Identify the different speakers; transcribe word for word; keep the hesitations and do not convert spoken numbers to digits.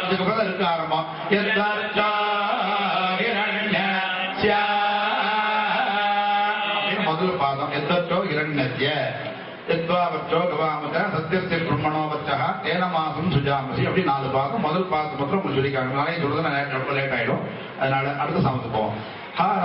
Speaker 1: அதுக்கப்புறம் தான் இருக்க ஆரம்பம். முதல் பாதம் எத்தோ இரண்யத்ய எத்வாவற்றோ கவாமச்ச சத்தியஸ்ய பிரம்மணோ வச்சா ஏன மாசம் சுஜாமசி அப்படி நாலு பாதம். முதல் பாதம் மட்டும் உங்களுக்கு சொல்லிக்காங்க. நாளையும் சொல்றது லேட் ஆயிடும். அதனால அடுத்த சமத்துக்கு போவோம்.